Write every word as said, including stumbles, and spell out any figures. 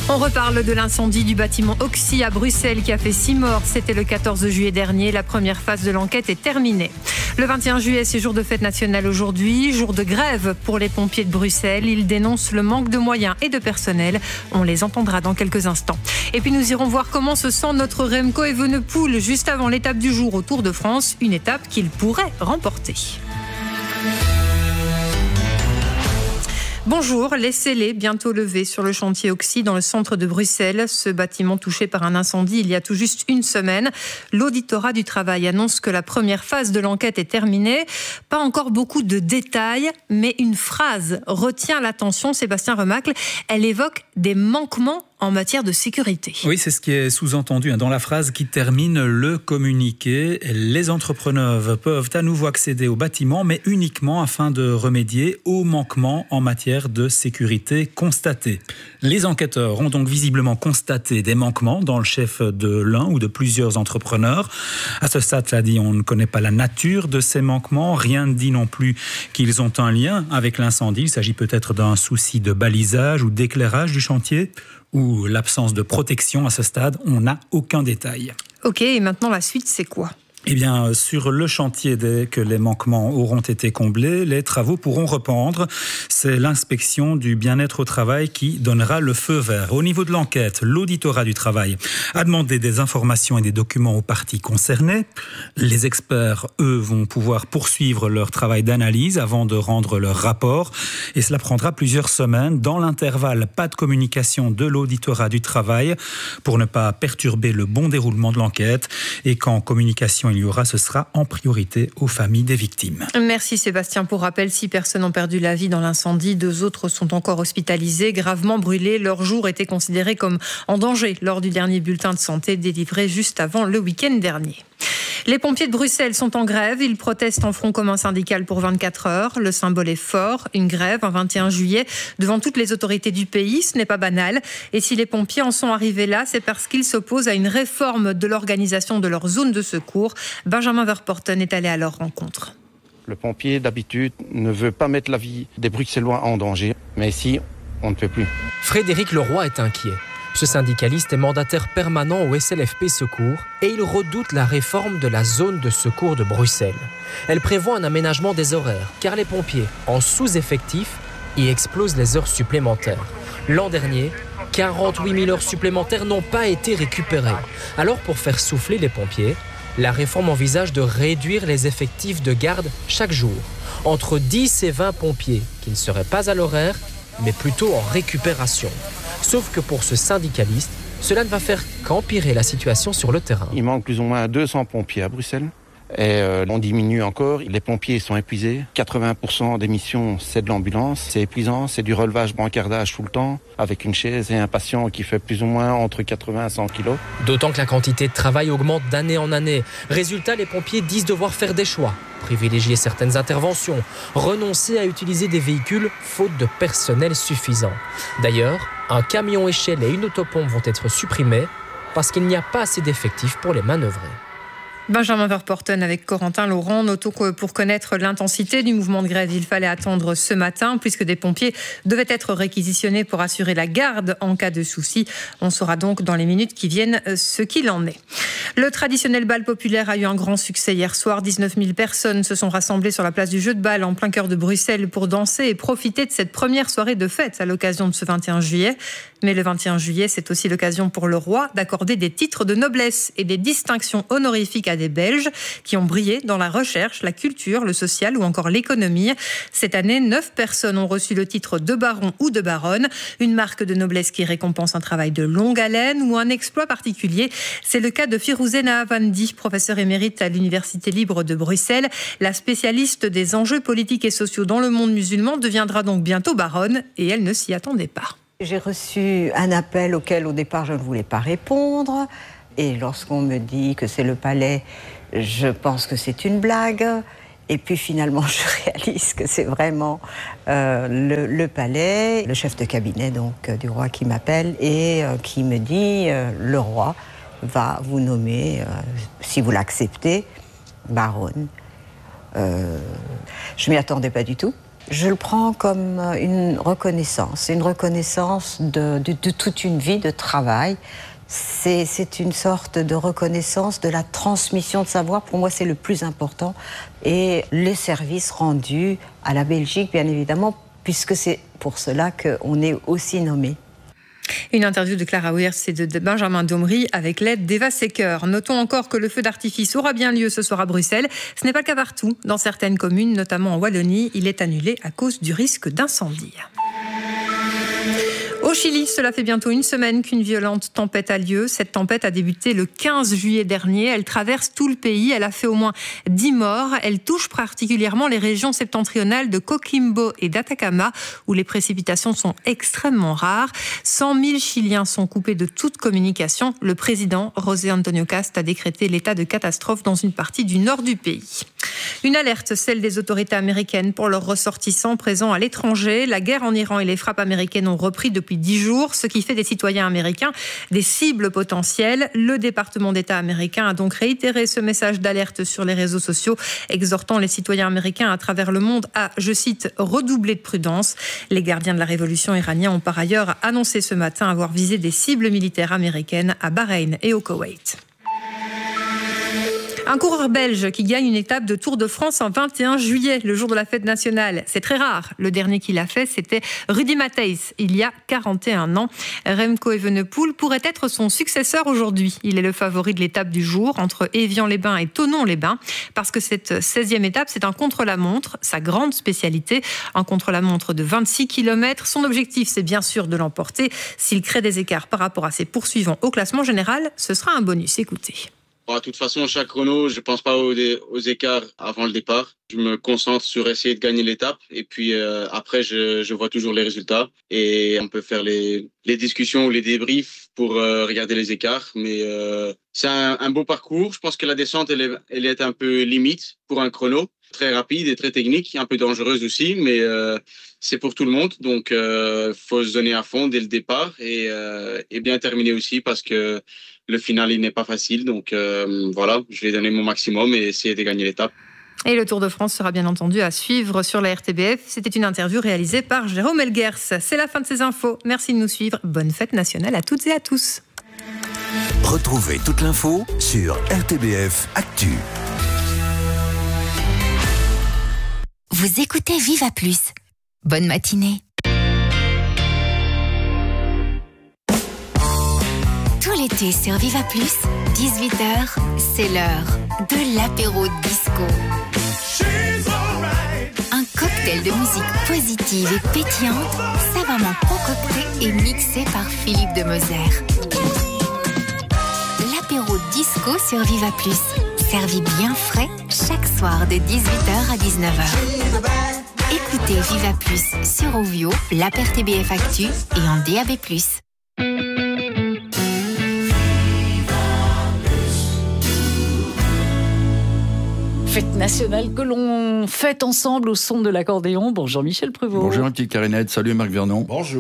On reparle de l'incendie du bâtiment Oxy à Bruxelles qui a fait six morts. C'était le quatorze juillet dernier. La première phase de l'enquête est terminée. Le vingt et un juillet, c'est jour de fête nationale aujourd'hui, jour de grève pour les pompiers de Bruxelles. Ils dénoncent le manque de moyens et de personnel. On les entendra dans quelques instants. Et puis nous irons voir comment se sent notre Remco Evenepoel juste avant l'étape du jour au Tour de France. Une étape qu'il pourrait remporter. Bonjour, les scellés bientôt levés sur le chantier Oxy dans le centre de Bruxelles. Ce bâtiment touché par un incendie il y a tout juste une semaine. L'auditorat du travail annonce que la première phase de l'enquête est terminée. Pas encore beaucoup de détails, mais une phrase retient l'attention. Sébastien Remacle, elle évoque des manquements en matière de sécurité. Oui, c'est ce qui est sous-entendu dans la phrase qui termine le communiqué. Les entrepreneurs peuvent à nouveau accéder au bâtiment, mais uniquement afin de remédier aux manquements en matière de sécurité constatés. Les enquêteurs ont donc visiblement constaté des manquements dans le chef de l'un ou de plusieurs entrepreneurs. À ce stade, cela dit, on ne connaît pas la nature de ces manquements. Rien ne dit non plus qu'ils ont un lien avec l'incendie. Il s'agit peut-être d'un souci de balisage ou d'éclairage du chantier, ou l'absence de protection. À ce stade, on n'a aucun détail. Ok, et maintenant la suite, c'est quoi ? Eh bien, sur le chantier, dès que les manquements auront été comblés, les travaux pourront reprendre. C'est l'inspection du bien-être au travail qui donnera le feu vert. Au niveau de l'enquête, l'auditorat du travail a demandé des informations et des documents aux parties concernées. Les experts, eux, vont pouvoir poursuivre leur travail d'analyse avant de rendre leur rapport. Et cela prendra plusieurs semaines. Dans l'intervalle, pas de communication de l'auditorat du travail pour ne pas perturber le bon déroulement de l'enquête. Et qu'en communication il y aura, ce sera en priorité aux familles des victimes. Merci Sébastien. Pour rappel, six personnes ont perdu la vie dans l'incendie. Deux autres sont encore hospitalisées, gravement brûlées. Leur jour était considéré comme en danger lors du dernier bulletin de santé délivré juste avant le week-end dernier. Les pompiers de Bruxelles sont en grève. Ils protestent en front commun syndical pour vingt-quatre heures. Le symbole est fort. Une grève un vingt et un juillet devant toutes les autorités du pays. Ce n'est pas banal. Et si les pompiers en sont arrivés là, c'est parce qu'ils s'opposent à une réforme de l'organisation de leur zone de secours. Benjamin Verpoorten est allé à leur rencontre. Le pompier, d'habitude, ne veut pas mettre la vie des Bruxellois en danger. Mais ici, on ne peut plus. Frédéric Leroy est inquiet. Ce syndicaliste est mandataire permanent au S L F P Secours et il redoute la réforme de la zone de secours de Bruxelles. Elle prévoit un aménagement des horaires, car les pompiers, en sous-effectif, y explosent les heures supplémentaires. L'an dernier, quarante-huit mille heures supplémentaires n'ont pas été récupérées. Alors, pour faire souffler les pompiers, la réforme envisage de réduire les effectifs de garde chaque jour, entre dix et vingt pompiers qui ne seraient pas à l'horaire, mais plutôt en récupération. Sauf que pour ce syndicaliste, cela ne va faire qu'empirer la situation sur le terrain. Il manque plus ou moins deux cents pompiers à Bruxelles. Et euh, on diminue encore. Les pompiers sont épuisés. quatre-vingts pour cent des missions, c'est de l'ambulance. C'est épuisant. C'est du relevage brancardage tout le temps, avec une chaise et un patient qui fait plus ou moins entre quatre-vingts et cent kilos. D'autant que la quantité de travail augmente d'année en année. Résultat, les pompiers disent devoir faire des choix. Privilégier certaines interventions. Renoncer à utiliser des véhicules faute de personnel suffisant. D'ailleurs, un camion échelle et une autopompe vont être supprimés parce qu'il n'y a pas assez d'effectifs pour les manœuvrer. Benjamin Verpoorten avec Corentin Laurent. Notons que pour connaître l'intensité du mouvement de grève, il fallait attendre ce matin, puisque des pompiers devaient être réquisitionnés pour assurer la garde en cas de souci. On saura donc dans les minutes qui viennent ce qu'il en est. Le traditionnel bal populaire a eu un grand succès hier soir. dix-neuf mille personnes se sont rassemblées sur la place du jeu de balle en plein cœur de Bruxelles pour danser et profiter de cette première soirée de fête à l'occasion de ce vingt et un juillet. Mais le vingt et un juillet, c'est aussi l'occasion pour le roi d'accorder des titres de noblesse et des distinctions honorifiques à des Belges qui ont brillé dans la recherche, la culture, le social ou encore l'économie. Cette année, neuf personnes ont reçu le titre de baron ou de baronne, une marque de noblesse qui récompense un travail de longue haleine ou un exploit particulier. C'est le cas de Firouzena Avandi, professeure émérite à l'Université libre de Bruxelles. La spécialiste des enjeux politiques et sociaux dans le monde musulman deviendra donc bientôt baronne et elle ne s'y attendait pas. J'ai reçu un appel auquel au départ je ne voulais pas répondre. Et lorsqu'on me dit que c'est le palais, je pense que c'est une blague. Et puis finalement, je réalise que c'est vraiment euh, le, le palais, le chef de cabinet donc euh, du roi qui m'appelle et euh, qui me dit euh, le roi va vous nommer, euh, si vous l'acceptez, baronne. Euh, je m'y attendais pas du tout. Je le prends comme une reconnaissance, une reconnaissance de, de, de toute une vie de travail. C'est, c'est une sorte de reconnaissance de la transmission de savoir. Pour moi, c'est le plus important. Et les services rendus à la Belgique, bien évidemment, puisque c'est pour cela qu'on est aussi nommé. Une interview de Clara Weers et de Benjamin Domry avec l'aide d'Eva Secker. Notons encore que le feu d'artifice aura bien lieu ce soir à Bruxelles. Ce n'est pas le cas partout. Dans certaines communes, notamment en Wallonie, il est annulé à cause du risque d'incendie. Au Chili, cela fait bientôt une semaine qu'une violente tempête a lieu. Cette tempête a débuté le quinze juillet dernier. Elle traverse tout le pays. Elle a fait au moins dix morts. Elle touche particulièrement les régions septentrionales de Coquimbo et d'Atacama, où les précipitations sont extrêmement rares. cent mille Chiliens sont coupés de toute communication. Le président José Antonio Cast a décrété l'état de catastrophe dans une partie du nord du pays. Une alerte, celle des autorités américaines pour leurs ressortissants présents à l'étranger. La guerre en Iran et les frappes américaines ont repris depuis dix jours, ce qui fait des citoyens américains des cibles potentielles. Le département d'État américain a donc réitéré ce message d'alerte sur les réseaux sociaux, exhortant les citoyens américains à travers le monde à, je cite, redoubler de prudence. Les gardiens de la révolution iranienne ont par ailleurs annoncé ce matin avoir visé des cibles militaires américaines à Bahreïn et au Koweït. Un coureur belge qui gagne une étape de Tour de France en vingt et un juillet, le jour de la fête nationale. C'est très rare. Le dernier qu'il a fait, c'était Rudy Matthijs, il y a quarante et un ans. Remco Evenepoel pourrait être son successeur aujourd'hui. Il est le favori de l'étape du jour, entre Évian-les-Bains et Thonon-les-Bains, parce que cette seizième étape, c'est un contre-la-montre, sa grande spécialité. Un contre-la-montre de vingt-six kilomètres. Son objectif, c'est bien sûr de l'emporter. S'il crée des écarts par rapport à ses poursuivants au classement général, ce sera un bonus. Écoutez. De toute façon, chaque chrono, je pense pas aux, aux écarts avant le départ. Je me concentre sur essayer de gagner l'étape et puis euh, après, je, je vois toujours les résultats et on peut faire les, les discussions ou les débriefs pour euh, regarder les écarts. Mais euh, c'est un, un beau parcours. Je pense que la descente, elle est, elle est un peu limite pour un chrono. Très rapide et très technique, un peu dangereuse aussi, mais euh, c'est pour tout le monde. Donc, il euh, faut se donner à fond dès le départ et, euh, et bien terminer aussi parce que le final, il n'est pas facile. Donc, euh, voilà, je vais donner mon maximum et essayer de gagner l'étape. Et le Tour de France sera bien entendu à suivre sur la R T B F. C'était une interview réalisée par Jérôme Elguers. C'est la fin de ces infos. Merci de nous suivre. Bonne fête nationale à toutes et à tous. Retrouvez toute l'info sur R T B F Actu. Vous écoutez Viva Plus. Bonne matinée. Tout l'été sur Viva Plus, dix-huit heures, c'est l'heure de l'apéro disco. Un cocktail de musique positive et pétillante, savamment concocté et mixé par Philippe de Moser. L'apéro disco sur Viva Plus, servi bien frais chaque soir de dix-huit heures à dix-neuf heures. Écoutez Viva Plus sur Ovio, l'app R T B F Actu et en D A B plus. Fête nationale que l'on fête ensemble au son de l'accordéon. Bonjour Michel Prévost. Bonjour ma petite Carinette, salut Marc Vernon. Bonjour.